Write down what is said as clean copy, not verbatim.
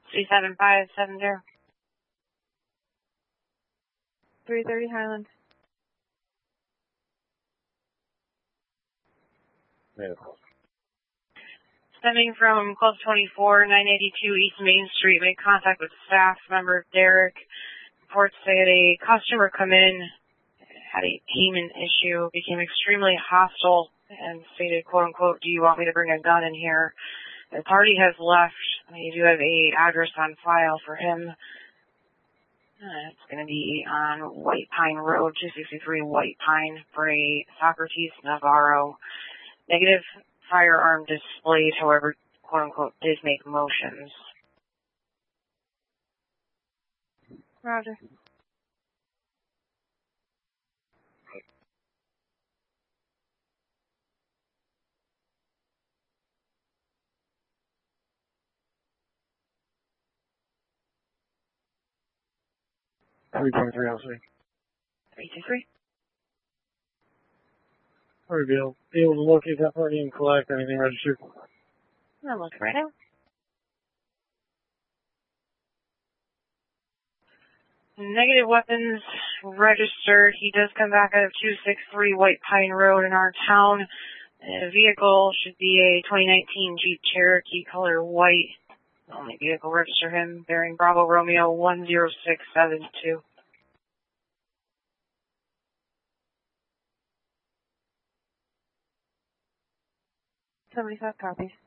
37570. 330 Highland. Medical. Stemming from Club 24, 982 East Main Street, made contact with staff member Derek. Reports say that a customer come in, had a payment issue, became extremely hostile, and stated, quote unquote, "Do you want me to bring a gun in here?" The party has left. You do have a address on file for him. It's going to be on White Pine Road, 263 White Pine, for a Socrates Navarro. Negative firearm displayed, however, quote unquote, did make motions. Roger. Three LC. 323. Alright, Bill. Be able to locate that party and collect anything registered? I'm looking right now. Negative weapons registered. He does come back out of 263 White Pine Road in our town. The vehicle should be a 2019 Jeep Cherokee, color white. Only vehicle register him, bearing Bravo Romeo 10672. 75 copies.